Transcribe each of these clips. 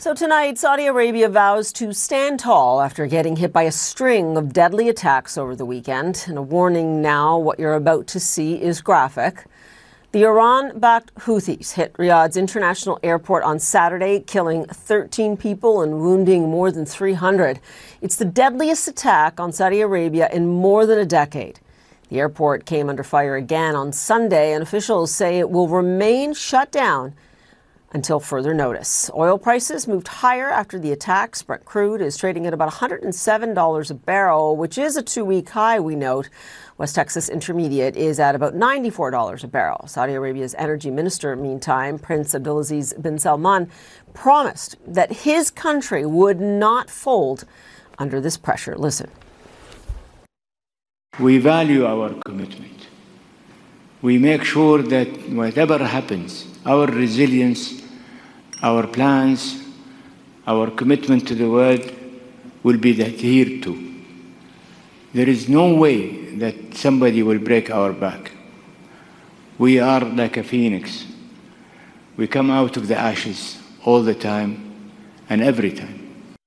So tonight, Saudi Arabia vows to stand tall after getting hit by a string of deadly attacks over the weekend. And a warning now, what you're about to see is graphic. The Iran-backed Houthis hit Riyadh's international airport on Saturday, killing 13 people and wounding more than 300. It's the deadliest attack on Saudi Arabia in more than a decade. The airport came under fire again on Sunday, and officials say it will remain shut down until further notice. Oil prices moved higher after the attacks. Brent crude is trading at about $107 a barrel, which is a two-week high, we note. West Texas Intermediate is at about $94 a barrel. Saudi Arabia's energy minister, meantime, Prince Abdulaziz bin Salman, promised that his country would not fold under this pressure. Listen. We value our commitment. We make sure that whatever happens, our resilience, our plans, our commitment to the world will be adhered to. There is no way that somebody will break our back. We are like a phoenix. We come out of the ashes all the time and every time.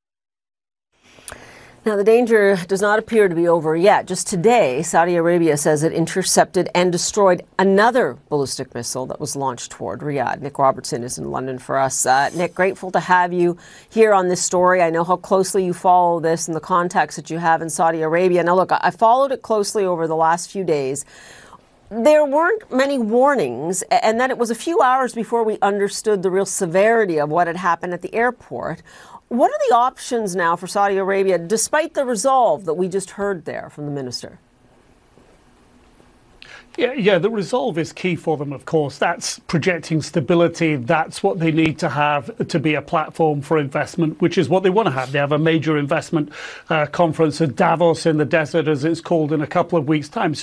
Now, the danger does not appear to be over yet. Just today, Saudi Arabia says it intercepted and destroyed another ballistic missile that was launched toward Riyadh. Nick Robertson is in London for us. Nick, grateful to have you here on this story. I know how closely you follow this and the context that you have in Saudi Arabia. Now, look, I followed it closely over the last few days. There weren't many warnings, and then it was a few hours before we understood the real severity of what had happened at the airport. What are the options now for Saudi Arabia, despite the resolve that we just heard there from the minister? Yeah, the resolve is key for them, of course. That's projecting stability. That's what they need to have to be a platform for investment, which is what they want to have. They have a major investment conference at Davos in the desert, as it's called, in a couple of weeks' time.